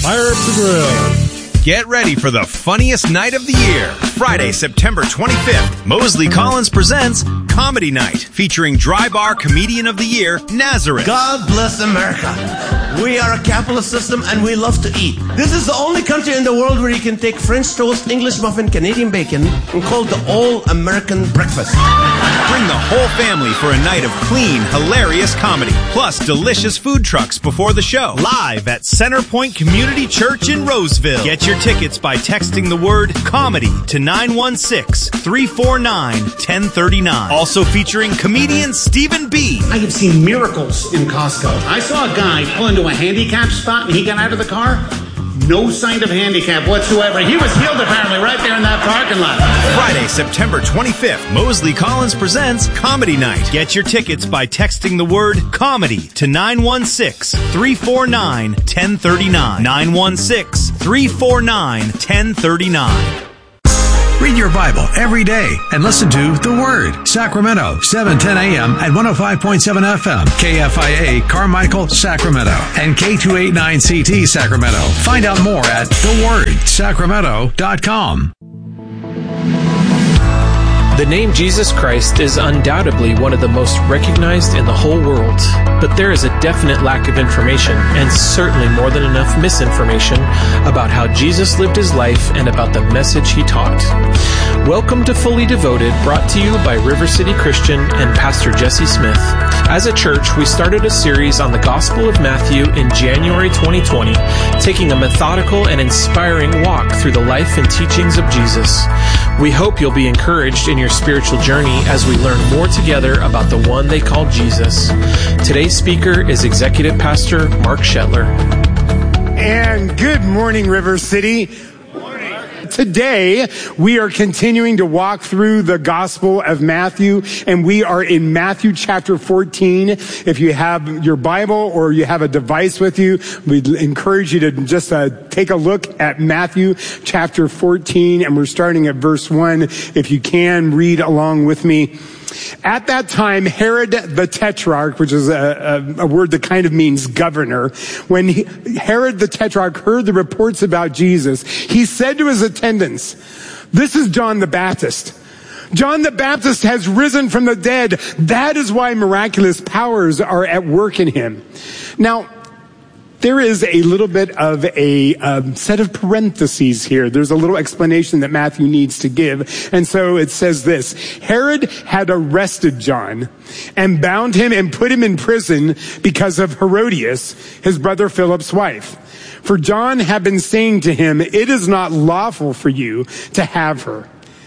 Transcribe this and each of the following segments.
Fire up the grill. Get ready for the funniest night of the year. Friday, September 25th, Mosley Collins presents Comedy Night, featuring Dry Bar Comedian of the Year, Nazareth. God bless America. We are a capitalist system and we love to eat. This is the only country in the world where you can take French toast, English muffin, Canadian bacon, and call it the all-American breakfast. Bring the whole family for a night of clean, hilarious comedy, plus delicious food trucks before the show. Live at Centerpoint Community Church in Roseville. Get your tickets by texting the word comedy to 916-349-1039. Also featuring comedian Stephen B. I have seen miracles in Costco. I saw a guy pull into a handicap spot and he got out of the car. No sign of handicap whatsoever. He was healed apparently right there in that parking lot. Friday, September 25th, Mosley Collins presents Comedy Night. Get your tickets by texting the word comedy to 916-349-1039. 916-349-1039. Read your Bible every day and listen to The Word. Sacramento, 7:10 a.m. at 105.7 FM. KFIA, Carmichael, Sacramento. And K289CT, Sacramento. Find out more at thewordsacramento.com. The name Jesus Christ is undoubtedly one of the most recognized in the whole world, but there is a definite lack of information, and certainly more than enough misinformation, about how Jesus lived his life and about the message he taught. Welcome to Fully Devoted, brought to you by River City Christian and Pastor Jesse Smith. As a church, we started a series on the Gospel of Matthew in January 2020, taking a methodical and inspiring walk through the life and teachings of Jesus. We hope you'll be encouraged in your spiritual journey as we learn more together about the one they call Jesus. Today's speaker is Executive Pastor Mark Shetler. And good morning, River City. Today, we are continuing to walk through the Gospel of Matthew, and we are in Matthew chapter 14. If you have your Bible or you have a device with you, we'd encourage you to just take a look at Matthew chapter 14, and we're starting at verse 1. If you can, read along with me. At that time, Herod the Tetrarch, which is a word that kind of means governor, when Herod the Tetrarch heard the reports about Jesus, he said to his attendants, "This is John the Baptist. John the Baptist has risen from the dead. That is why miraculous powers are at work in him." Now, there is a little bit of a set of parentheses here. There's a little explanation that Matthew needs to give. And so it says this: Herod had arrested John and bound him and put him in prison because of Herodias, his brother Philip's wife. For John had been saying to him, "It is not lawful for you to have her."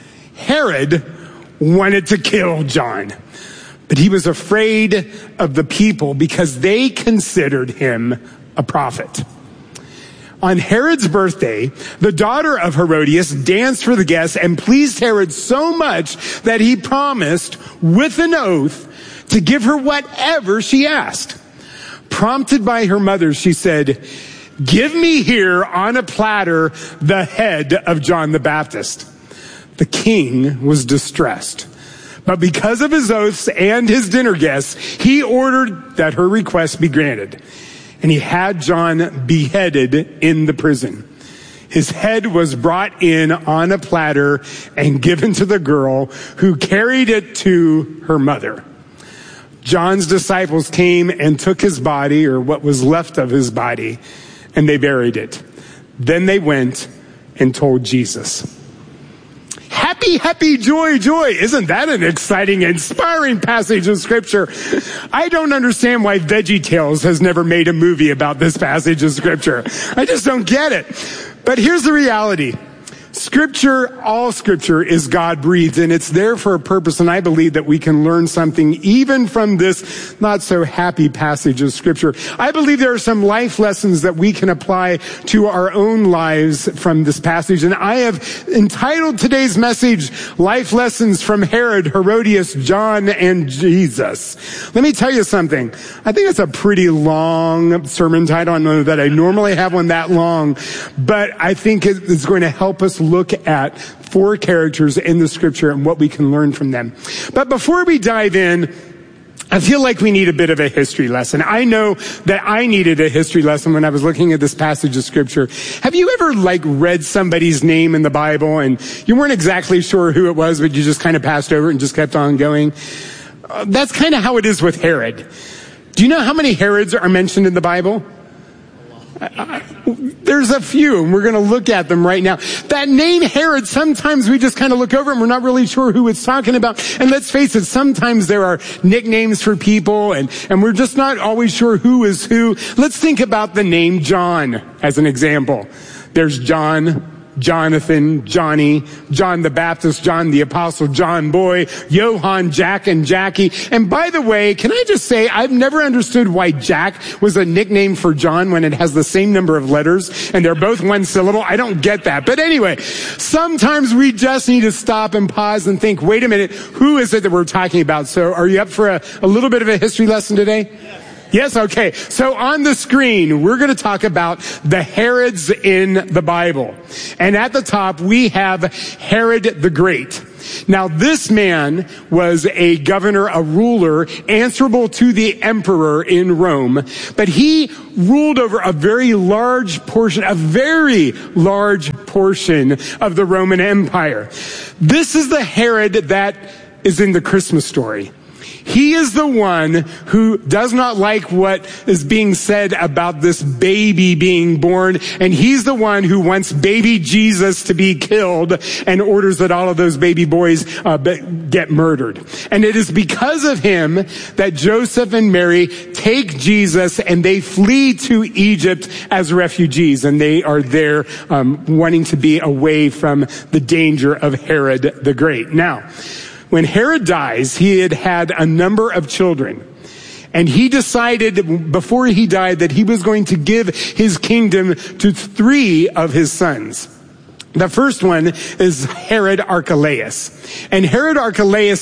Herod wanted to kill John, but he was afraid of the people because they considered him a prophet. On Herod's birthday, the daughter of Herodias danced for the guests and pleased Herod so much that he promised with an oath to give her whatever she asked. Prompted by her mother, she said, "Give me here on a platter the head of John the Baptist." The king was distressed, but because of his oaths and his dinner guests, he ordered that her request be granted. And he had John beheaded in the prison. His head was brought in on a platter and given to the girl, who carried it to her mother. John's disciples came and took his body, or what was left of his body, and they buried it. Then they went and told Jesus. Happy, happy, joy, joy. Isn't that an exciting, inspiring passage of Scripture? I don't understand why VeggieTales has never made a movie about this passage of Scripture. I just don't get it. But here's the reality. Scripture, all Scripture is God-breathed, and it's there for a purpose, and I believe that we can learn something even from this not-so-happy passage of Scripture. I believe there are some life lessons that we can apply to our own lives from this passage, and I have entitled today's message, Life Lessons from Herod, Herodias, John, and Jesus. Let me tell you something. I think it's a pretty long sermon title. I don't know that I normally have one that long, but I think it's going to help us look at four characters in the Scripture and what we can learn from them. But before we dive in, I feel like we need a bit of a history lesson. I know that I needed a history lesson when I was looking at this passage of scripture. Have you ever read somebody's name in the Bible and you weren't exactly sure who it was, but you just kind of passed over it and just kept on going? That's kind of how it is with Herod. Do you know how many Herods are mentioned in the Bible? There's a few, and we're going to look at them right now. That name Herod, sometimes we just kind of look over and we're not really sure who it's talking about. And let's face it, sometimes there are nicknames for people, and we're just not always sure who is who. Let's think about the name John as an example. There's John, Jonathan, Johnny, John the Baptist, John the Apostle, John Boy, Johann, Jack, and Jackie. And by the way, can I just say, I've never understood why Jack was a nickname for John when it has the same number of letters and they're both one syllable. I don't get that. But anyway, sometimes we just need to stop and pause and think, wait a minute, who is it that we're talking about? So are you up for a little bit of a history lesson today? Yes, okay. So on the screen, we're going to talk about the Herods in the Bible. And at the top, we have Herod the Great. Now, this man was a governor, a ruler, answerable to the emperor in Rome. But he ruled over a very large portion of the Roman Empire. This is the Herod that is in the Christmas story. He is the one who does not like what is being said about this baby being born, and he's the one who wants baby Jesus to be killed and orders that all of those baby boys get murdered. And it is because of him that Joseph and Mary take Jesus and they flee to Egypt as refugees, and they are there wanting to be away from the danger of Herod the Great. Now, when Herod dies, he had a number of children. And he decided before he died that he was going to give his kingdom to 3 of his sons. The first one is Herod Archelaus. And Herod Archelaus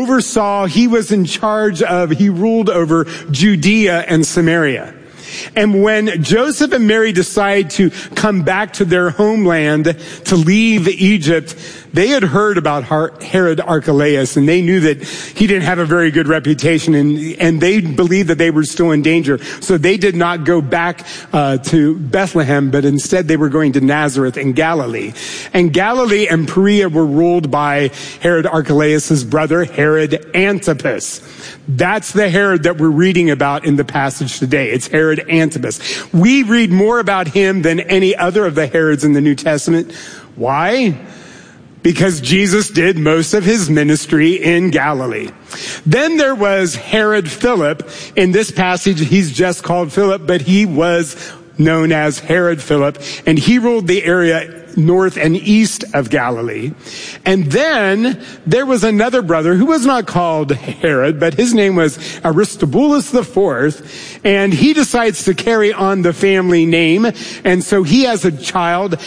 he ruled over Judea and Samaria. And when Joseph and Mary decide to come back to their homeland to leave Egypt, they had heard about Herod Archelaus, and they knew that he didn't have a very good reputation, and they believed that they were still in danger. So they did not go back to Bethlehem, but instead they were going to Nazareth in Galilee. And Galilee and Perea were ruled by Herod Archelaus' brother, Herod Antipas. That's the Herod that we're reading about in the passage today. It's Herod Antipas. We read more about him than any other of the Herods in the New Testament. Why? Because Jesus did most of his ministry in Galilee. Then there was Herod Philip. In this passage, he's just called Philip, but he was known as Herod Philip, and he ruled the area north and east of Galilee. And then there was another brother who was not called Herod, but his name was Aristobulus IV, and he decides to carry on the family name, and so he has a child.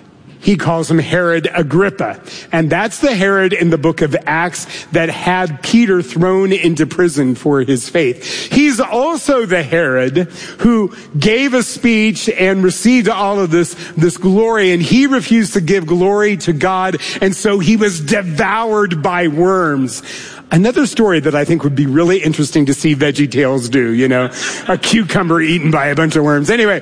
He calls him Herod Agrippa. And that's the Herod in the book of Acts that had Peter thrown into prison for his faith. He's also the Herod who gave a speech and received all of this glory, and he refused to give glory to God, and so he was devoured by worms. Another story that I think would be really interesting to see VeggieTales do, a cucumber eaten by a bunch of worms. Anyway,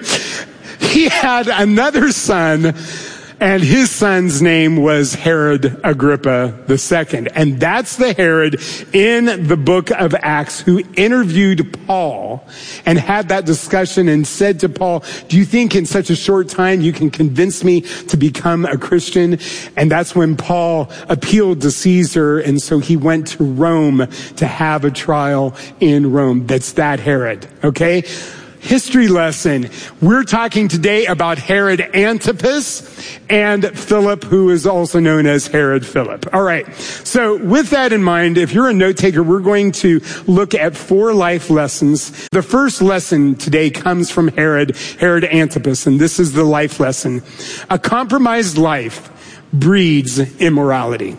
he had another son, and his son's name was Herod Agrippa II. And that's the Herod in the book of Acts who interviewed Paul and had that discussion and said to Paul, do you think in such a short time you can convince me to become a Christian? And that's when Paul appealed to Caesar, and so he went to Rome to have a trial in Rome. That's that Herod, okay? History lesson. We're talking today about Herod Antipas and Philip, who is also known as Herod Philip. All right. So with that in mind, if you're a note taker, we're going to look at 4 life lessons. The first lesson today comes from Herod Antipas, and this is the life lesson. A compromised life breeds immorality.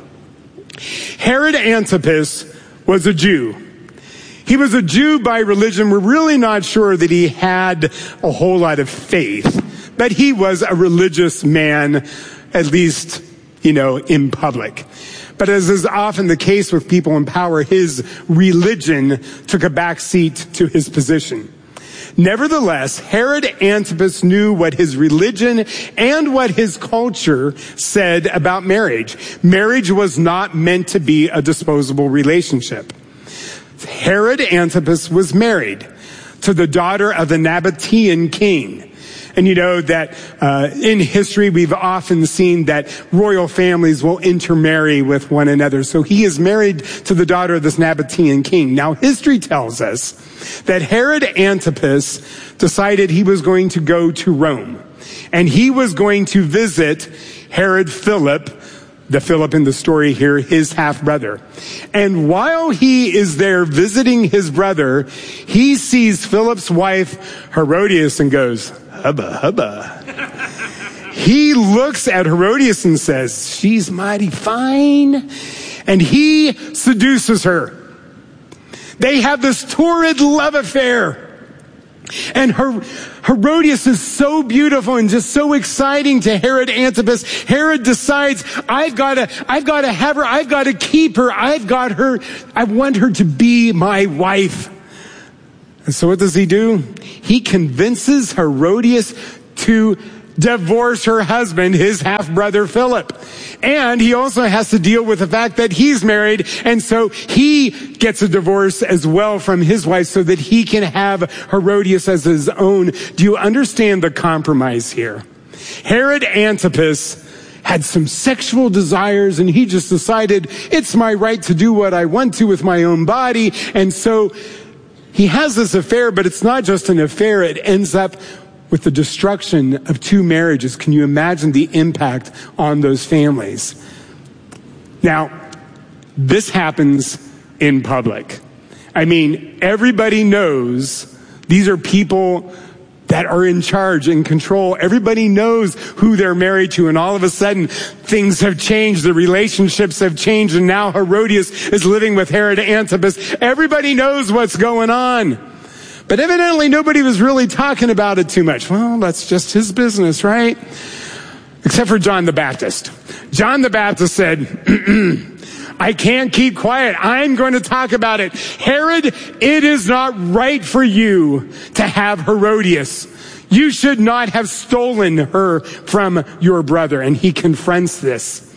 Herod Antipas was a Jew. He was a Jew by religion. We're really not sure that he had a whole lot of faith, but he was a religious man, at least, in public. But as is often the case with people in power, his religion took a back seat to his position. Nevertheless, Herod Antipas knew what his religion and what his culture said about marriage. Marriage was not meant to be a disposable relationship. Herod Antipas was married to the daughter of the Nabatean king. And you know that in history, we've often seen that royal families will intermarry with one another. So he is married to the daughter of this Nabatean king. Now, history tells us that Herod Antipas decided he was going to go to Rome. And he was going to visit Herod Philip, the Philip in the story here, his half-brother. And while he is there visiting his brother, he sees Philip's wife, Herodias, and goes, hubba, hubba. He looks at Herodias and says, she's mighty fine. And he seduces her. They have this torrid love affair. And Herodias is so beautiful and just so exciting to Herod Antipas. Herod decides, I've got to have her. I've got to keep her. I've got her. I want her to be my wife. And so what does he do? He convinces Herodias to divorce her husband, his half-brother Philip. And he also has to deal with the fact that he's married, and so he gets a divorce as well from his wife so that he can have Herodias as his own. Do you understand the compromise here? Herod Antipas had some sexual desires, and he just decided, it's my right to do what I want to with my own body. And so he has this affair, but it's not just an affair. It ends up with the destruction of two marriages. Can you imagine the impact on those families? Now, this happens in public. I mean, everybody knows these are people that are in charge and control. Everybody knows who they're married to, and all of a sudden things have changed. The relationships have changed, and now Herodias is living with Herod Antipas. Everybody knows what's going on. But evidently nobody was really talking about it too much. Well, that's just his business, right? Except for John the Baptist. John the Baptist said, I can't keep quiet. I'm going to talk about it. Herod, it is not right for you to have Herodias. You should not have stolen her from your brother. And he confronts this.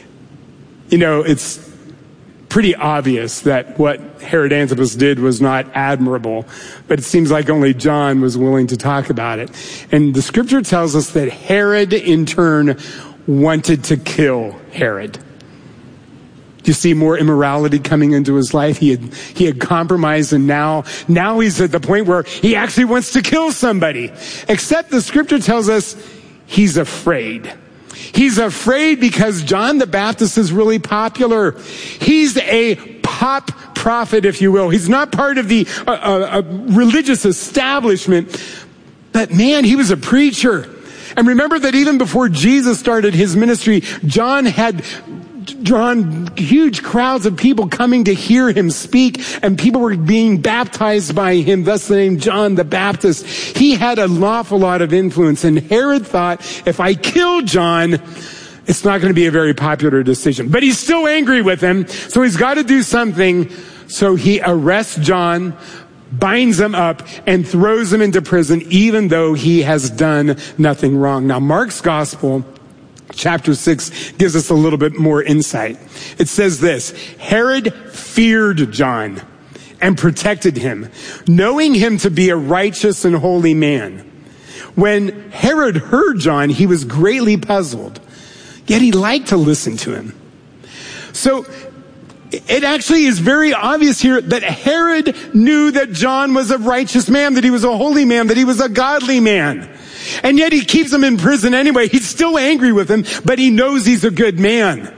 You know, it's pretty obvious that what Herod Antipas did was not admirable, but it seems like only John was willing to talk about it. And the scripture tells us that Herod, in turn, wanted to kill Herod. Do you see more immorality coming into his life? He had compromised, and now he's at the point where he actually wants to kill somebody. Except the scripture tells us he's afraid. He's afraid because John the Baptist is really popular. He's a pop prophet, if you will. He's not part of the religious establishment, but man, he was a preacher. And remember that even before Jesus started his ministry, John had drawn huge crowds of people coming to hear him speak, and people were being baptized by him, thus the name John the Baptist. He had an awful lot of influence, and Herod thought, if I kill John, it's not going to be a very popular decision. But he's still angry with him, so he's got to do something. So he arrests John, binds him up, and throws him into prison, even though he has done nothing wrong. Now, Mark's gospel, Chapter 6 gives us a little bit more insight. It says this: Herod feared John and protected him, knowing him to be a righteous and holy man. When Herod heard John, he was greatly puzzled, yet he liked to listen to him. So it actually is very obvious here that Herod knew that John was a righteous man, that he was a holy man, that he was a godly man. And yet he keeps him in prison anyway. He's still angry with him, but he knows he's a good man.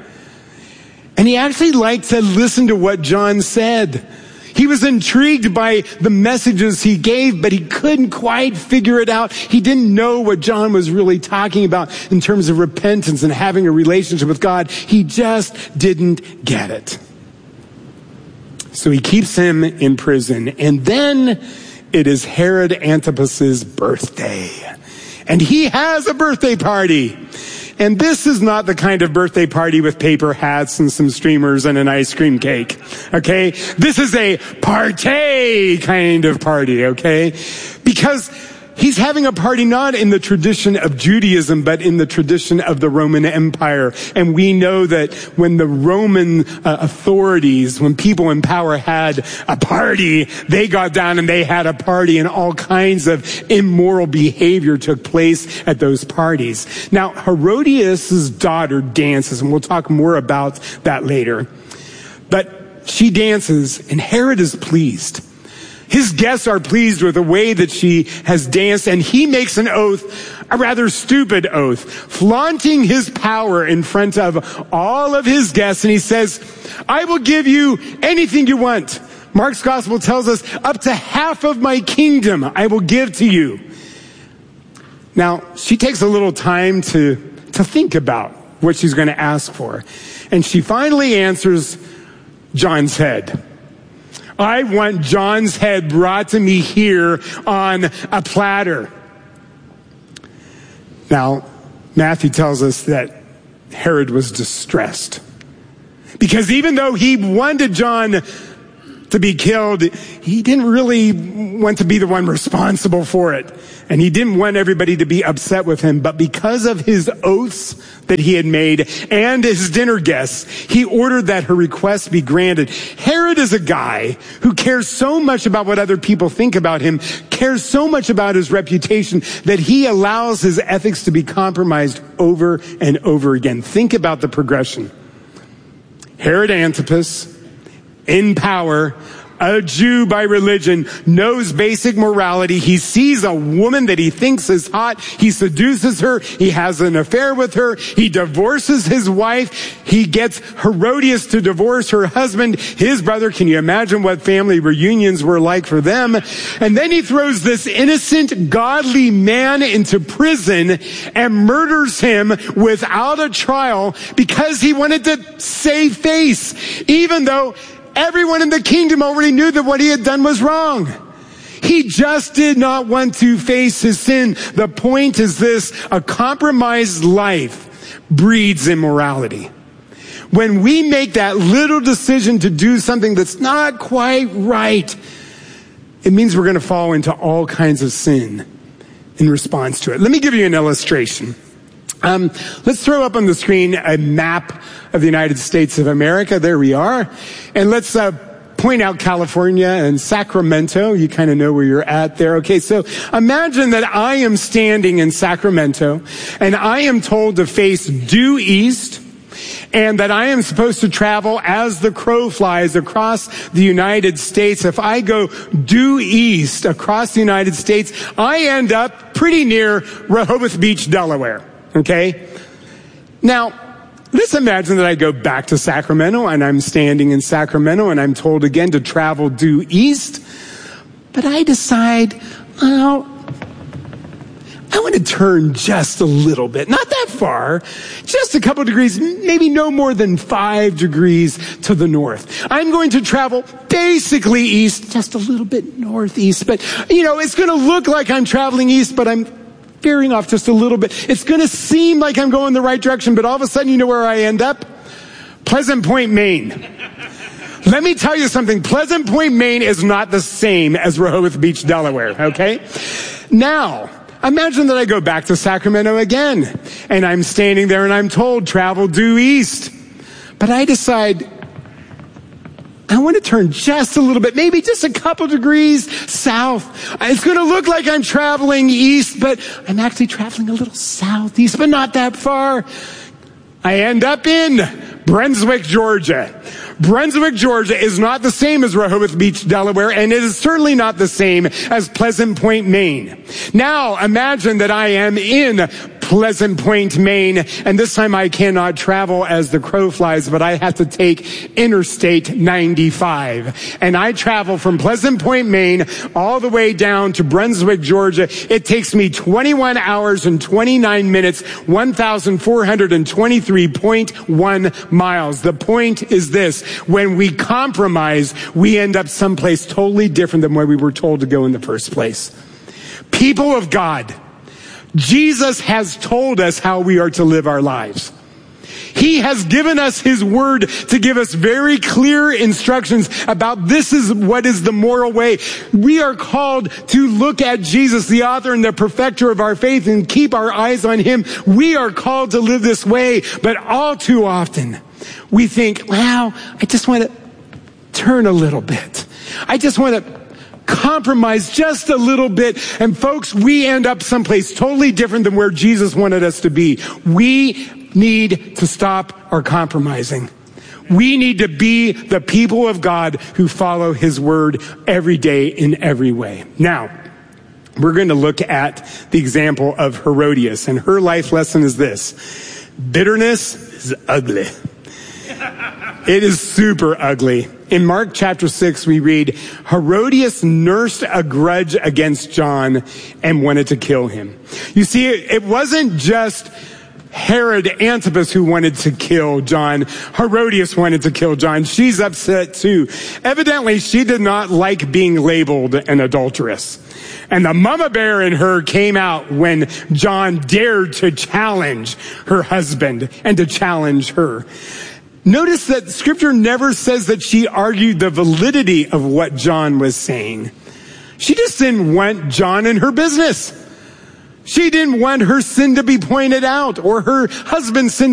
And he actually liked to listen to what John said. He was intrigued by the messages he gave, but he couldn't quite figure it out. He didn't know what John was really talking about in terms of repentance and having a relationship with God. He just didn't get it. So he keeps him in prison. And then it is Herod Antipas's birthday. And he has a birthday party. And this is not the kind of birthday party with paper hats and some streamers and an ice cream cake, okay? This is a party kind of party, okay? Because he's having a party not in the tradition of Judaism, but in the tradition of the Roman Empire. And we know that when the Roman authorities, when people in power had a party, they got down and they had a party, and all kinds of immoral behavior took place at those parties. Now, Herodias' daughter dances, and we'll talk more about that later. But she dances, and Herod is pleased. His guests are pleased with the way that she has danced, and he makes an oath, a rather stupid oath, flaunting his power in front of all of his guests, and he says, I will give you anything you want. Mark's gospel tells us, up to half of my kingdom I will give to you. Now, she takes a little time to think about what she's going to ask for, and she finally answers, John's head. I want John's head brought to me here on a platter. Now, Matthew tells us that Herod was distressed. Because even though he wanted John to be killed, he didn't really want to be the one responsible for it. And he didn't want everybody to be upset with him. But because of his oaths that he had made and his dinner guests, he ordered that her request be granted. Herod is a guy who cares so much about what other people think about him, cares so much about his reputation, that he allows his ethics to be compromised over and over again. Think about the progression. Herod Antipas, in power, a Jew by religion, knows basic morality. He sees a woman that he thinks is hot. He seduces her. He has an affair with her. He divorces his wife. He gets Herodias to divorce her husband, his brother. Can you imagine what family reunions were like for them? And then he throws this innocent, godly man into prison and murders him without a trial because he wanted to save face, even though everyone in the kingdom already knew that what he had done was wrong. He just did not want to face his sin. The point is this: a compromised life breeds immorality. When we make that little decision to do something that's not quite right, it means we're going to fall into all kinds of sin in response to it. Let me give you an illustration. Let's throw up on the screen a map of the United States of America. There we are. And let's point out California and Sacramento. You kind of know where you're at there. Okay, so imagine that I am standing in Sacramento and I am told to face due east, and that I am supposed to travel as the crow flies across the United States. If I go due east across the United States, I end up pretty near Rehoboth Beach, Delaware. Okay? Now, let's imagine that I go back to Sacramento and I'm standing in Sacramento and I'm told again to travel due east. But I decide, I want to turn just a little bit, not that far, just a couple degrees, maybe no more than 5 degrees to the north. I'm going to travel basically east, just a little bit northeast, but it's going to look like I'm traveling east, but I'm veering off just a little bit. It's going to seem like I'm going the right direction, but all of a sudden, you know where I end up? Pleasant Point, Maine. Let me tell you something. Pleasant Point, Maine is not the same as Rehoboth Beach, Delaware, okay? Now, imagine that I go back to Sacramento again, and I'm standing there and I'm told, travel due east. But I decide, I want to turn just a little bit, maybe just a couple degrees south. It's going to look like I'm traveling east, but I'm actually traveling a little southeast, but not that far. I end up in Brunswick, Georgia. Brunswick, Georgia is not the same as Rehoboth Beach, Delaware, and it is certainly not the same as Pleasant Point, Maine. Now, imagine that I am in Pleasant Point, Maine, and this time I cannot travel as the crow flies, but I have to take Interstate 95. And I travel from Pleasant Point, Maine, all the way down to Brunswick, Georgia. It takes me 21 hours and 29 minutes, 1,423.1 miles. The point is this: when we compromise, we end up someplace totally different than where we were told to go in the first place. People of God, Jesus has told us how we are to live our lives. He has given us his word to give us very clear instructions about this is what is the moral way. We are called to look at Jesus, the author and the perfecter of our faith, and keep our eyes on him. We are called to live this way, but all too often we think, wow, I just want to turn a little bit. I just want to compromise just a little bit. And folks, we end up someplace totally different than where Jesus wanted us to be. We need to stop our compromising. We need to be the people of God who follow his word every day in every way. Now, we're going to look at the example of Herodias, and her life lesson is this: bitterness is ugly. It is super ugly. In Mark chapter 6, we read, Herodias nursed a grudge against John and wanted to kill him. You see, it wasn't just Herod Antipas who wanted to kill John. Herodias wanted to kill John. She's upset too. Evidently, she did not like being labeled an adulteress. And the mama bear in her came out when John dared to challenge her husband and to challenge her. Notice that scripture never says that she argued the validity of what John was saying. She just didn't want John in her business. She didn't want her sin to be pointed out or her husband's sin